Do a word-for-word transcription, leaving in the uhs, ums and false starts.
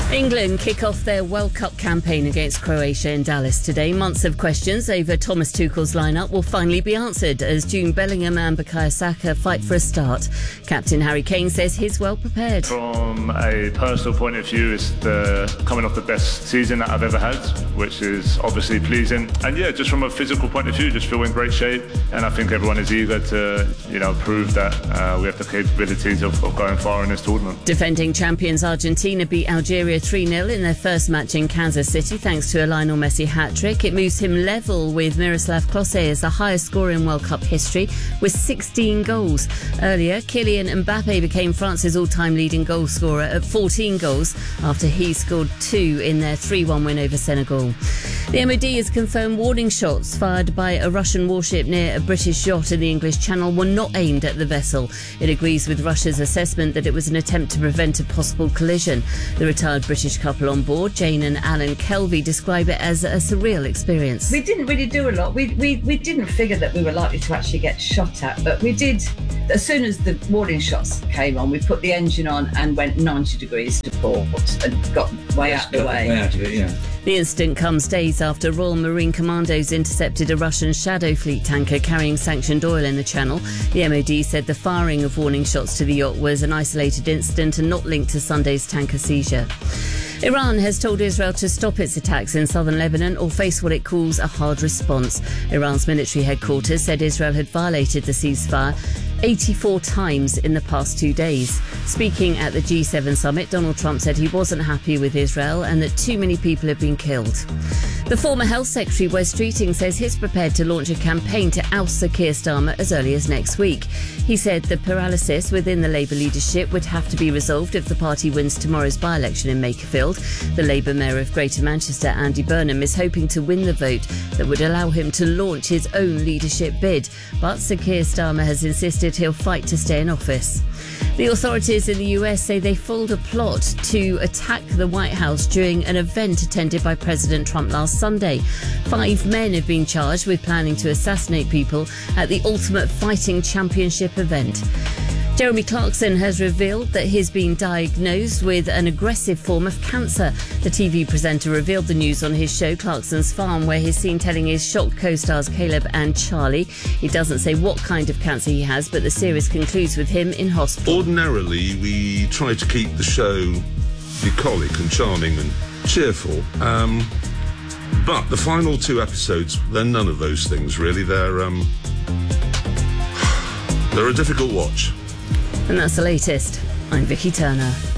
England kick off their World Cup campaign against Croatia in Dallas today. Months of questions over Thomas Tuchel's lineup will finally be answered as Jude Bellingham and Bukayo Saka fight for a start. Captain Harry Kane says he's well prepared. From a personal point of view, it's the, coming off the best season that I've ever had, which is obviously pleasing. And yeah, just from a physical point of view, just feel in great shape. And I think everyone is eager to, you know, prove that uh, we have the capabilities of, of going far in this tournament. Defending champions Argentina beat Algeria three nil in their first match in Kansas City thanks to a Lionel Messi hat-trick. It moves him level with Miroslav Klose as the highest scorer in World Cup history with sixteen goals. Earlier, Kylian Mbappe became France's all-time leading goal scorer at fourteen goals after he scored two in their three one win over Senegal. The M O D has confirmed warning shots fired by a Russian warship near a British yacht in the English Channel were not aimed at the vessel. It agrees with Russia's assessment that it was an attempt to prevent a possible collision. The retired British couple on board, Jane and Alan Kelvey, describe it as a surreal experience. We didn't really do a lot. We, we, we didn't figure that we were likely to actually get shot at, but we did. As soon as the warning shots came on, we put the engine on and went ninety degrees to port and got way Yes, out the way. way out of it, yeah. The incident comes days after Royal Marine Commandos intercepted a Russian Shadow Fleet tanker carrying sanctioned oil in the Channel. The M O D said the firing of warning shots to the yacht was an isolated incident and not linked to Sunday's tanker seizure. Iran has told Israel to stop its attacks in southern Lebanon or face what it calls a hard response. Iran's military headquarters said Israel had violated the ceasefire eighty-four times in the past two days. Speaking at the G seven summit, Donald Trump said he wasn't happy with Israel and that too many people have been killed. The former Health Secretary, Wes Streeting, says he's prepared to launch a campaign to oust Sir Keir Starmer as early as next week. He said the paralysis within the Labour leadership would have to be resolved if the party wins tomorrow's by-election in Makerfield. The Labour Mayor of Greater Manchester, Andy Burnham, is hoping to win the vote that would allow him to launch his own leadership bid. But Sir Keir Starmer has insisted he'll fight to stay in office. The authorities in the U S say they foiled a plot to attack the White House during an event attended by President Trump last Sunday. Five men have been charged with planning to assassinate people at the Ultimate Fighting Championship event. Jeremy Clarkson has revealed that he's been diagnosed with an aggressive form of cancer. The T V presenter revealed the news on his show Clarkson's Farm, where he's seen telling his shocked co-stars Caleb and Charlie. He doesn't say what kind of cancer he has, but the series concludes with him in hospital. Ordinarily, we try to keep the show bucolic and charming and cheerful. Um, but the final two episodes, they're none of those things, really. They're, um, they're a difficult watch. And that's the latest. I'm Vicky Turner.